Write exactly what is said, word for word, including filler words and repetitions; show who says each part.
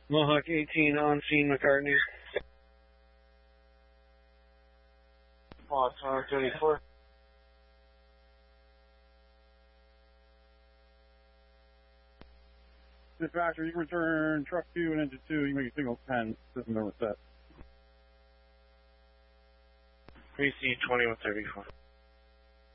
Speaker 1: Mohawk eighteen on scene, McCartney. Mohawk thirty-four.
Speaker 2: Dispatcher, you can return truck two and engine two. You make a signal ten. System number set.
Speaker 1: three C twenty-one thirty-four.